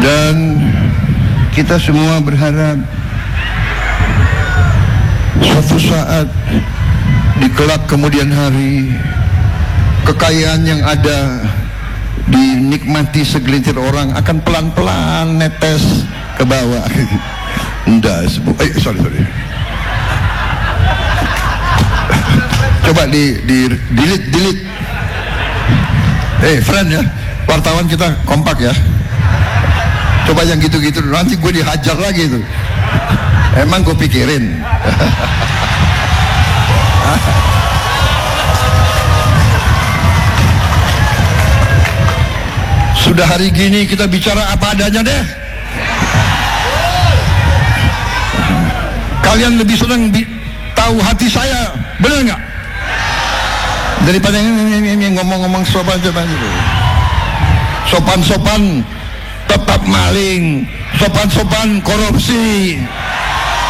Dan kita semua berharap suatu saat di kelak kemudian hari kekayaan yang ada dinikmati segelintir orang akan pelan-pelan netes ke bawah. Sorry. Coba di delete. Friend ya, wartawan kita kompak ya. Coba yang gitu-gitu nanti gue dihajar lagi tuh. Emang gue pikirin. Sudah hari gini kita bicara apa adanya deh. Kalian lebih senang tahu hati saya, bener nggak? Daripada ngomong-ngomong sopan-sopan gitu. Sopan-sopan tetap maling, sopan-sopan korupsi.